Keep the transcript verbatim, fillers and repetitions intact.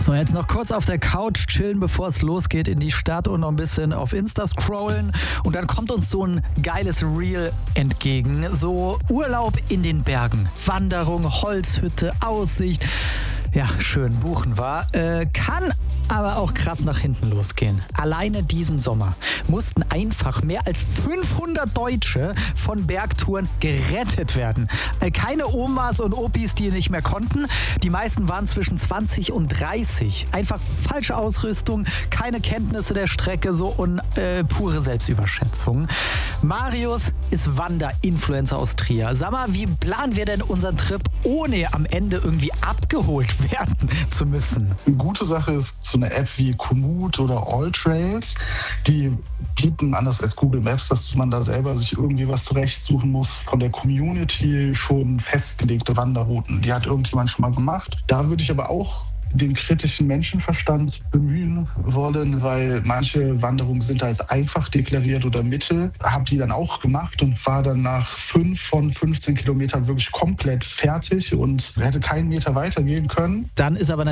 So, jetzt noch kurz auf der Couch chillen, bevor es losgeht in die Stadt und noch ein bisschen auf Insta scrollen. Und dann kommt uns so ein geiles Reel entgegen. So Urlaub in den Bergen, Wanderung, Holzhütte, Aussicht. Ja, schön, buchen war. Äh, kann aber auch krass nach hinten losgehen. Alleine diesen Sommer mussten einfach mehr als fünfhundert Deutsche von Bergtouren gerettet werden. Äh, keine Omas und Opis, die nicht mehr konnten. Die meisten waren zwischen zwanzig und dreißig. Einfach falsche Ausrüstung, keine Kenntnisse der Strecke so und äh, pure Selbstüberschätzung. Marius ist Wander-Influencer aus Trier. Sag mal, wie planen wir denn unseren Trip, ohne am Ende irgendwie abgeholt werden zu müssen? Eine gute Sache ist so eine App wie Komoot oder AllTrails. Die bieten, anders als Google Maps, dass man da selber sich irgendwie was zurechtsuchen muss, von der Community schon festgelegte Wanderrouten. Die hat irgendjemand schon mal gemacht. Da würde ich aber auch den kritischen Menschenverstand bemühen wollen, weil manche Wanderungen sind als einfach deklariert oder mittel. Habe die dann auch gemacht und war dann nach fünf von fünfzehn Kilometern wirklich komplett fertig und hätte keinen Meter weitergehen können. Dann ist aber